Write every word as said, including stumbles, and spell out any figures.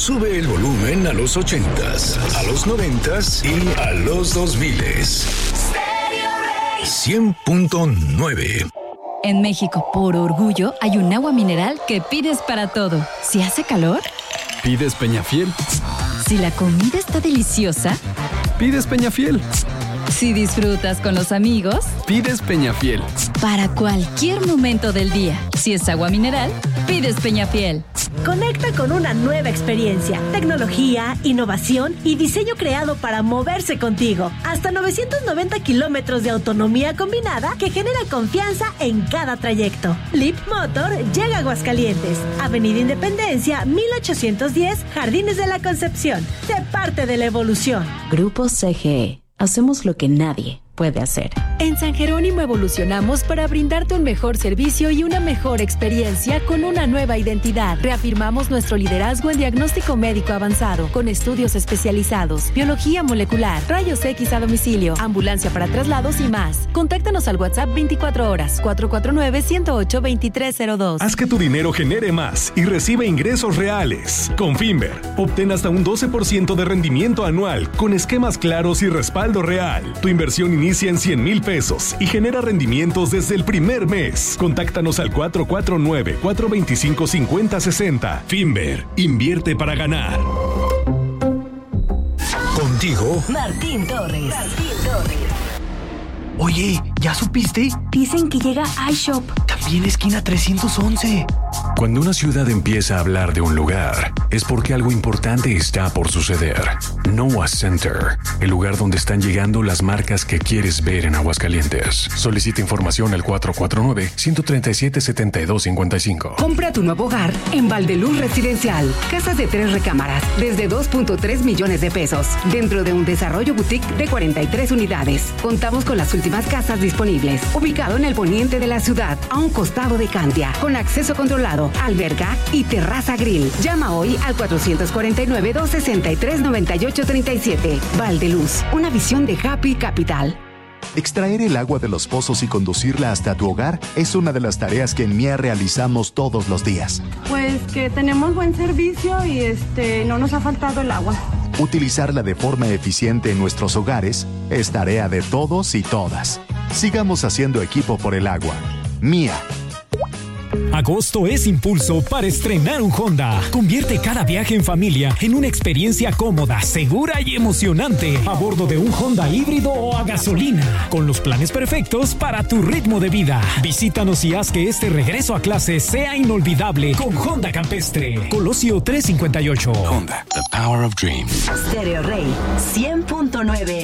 Sube el volumen a los ochentas, a los noventas y a los dos miles. cien punto nueve. En México, por orgullo, hay un agua mineral que pides para todo. Si hace calor, pides Peñafiel. Si la comida está deliciosa, pides Peñafiel. Si disfrutas con los amigos, pides Peñafiel. Para cualquier momento del día, si es agua mineral, pides Peñafiel. Conecta con una nueva experiencia, tecnología, innovación y diseño creado para moverse contigo. Hasta novecientos noventa kilómetros de autonomía combinada que genera confianza en cada trayecto. Leap Motor llega a Aguascalientes, Avenida Independencia, mil ochocientos diez, Jardines de la Concepción. Sé parte de la evolución. Grupo C G E. Hacemos lo que nadie puede hacer. En San Jerónimo evolucionamos para brindarte un mejor servicio y una mejor experiencia con una nueva identidad. Reafirmamos nuestro liderazgo en diagnóstico médico avanzado, con estudios especializados, biología molecular, rayos X a domicilio, ambulancia para traslados y más. Contáctanos al WhatsApp veinticuatro horas, cuatro cuatro nueve, uno cero ocho, dos tres cero dos. Haz que tu dinero genere más y recibe ingresos reales. Con Finver, obtén hasta un doce por ciento de rendimiento anual con esquemas claros y respaldo real. Tu inversión inicia en cien mil pesos y genera rendimientos desde el primer mes. Contáctanos al cuatro cuatro nueve, cuatro dos cinco, cinco cero seis cero. Finver, invierte para ganar. Contigo, Martín Torres. Martín Torres. Oye, ¿ya supiste? Dicen que llega iShop. También esquina trescientos once. Cuando una ciudad empieza a hablar de un lugar, es porque algo importante está por suceder. Noah Center, el lugar donde están llegando las marcas que quieres ver en Aguascalientes. Solicita información al cuatro cuatro nueve, uno tres siete, siete dos cinco cinco. Compra tu nuevo hogar en Valdeluz Residencial. Casas de tres recámaras, desde dos punto tres millones de pesos. Dentro de un desarrollo boutique de cuarenta y tres unidades. Contamos con las últimas casas disponibles. Ubicado en el poniente de la ciudad, a un costado de Cantia, con acceso controlado, alberca y terraza grill. Llama hoy al cuatrocientos cuarenta y nueve, doscientos sesenta y tres, noventa y ocho treinta y siete. Valdeluz, una visión de Happy Capital. Extraer el agua de los pozos y conducirla hasta tu hogar es una de las tareas que en M I A realizamos todos los días. Pues que tenemos buen servicio y este no nos ha faltado el agua. Utilizarla de forma eficiente en nuestros hogares es tarea de todos y todas. Sigamos haciendo equipo por el agua. M I A. Agosto es impulso para estrenar un Honda. Convierte cada viaje en familia en una experiencia cómoda, segura y emocionante a bordo de un Honda híbrido o a gasolina, con los planes perfectos para tu ritmo de vida. Visítanos y haz que este regreso a clase sea inolvidable con Honda Campestre. Colosio trescientos cincuenta y ocho. Honda, the power of dreams. Stereo Rey cien punto nueve.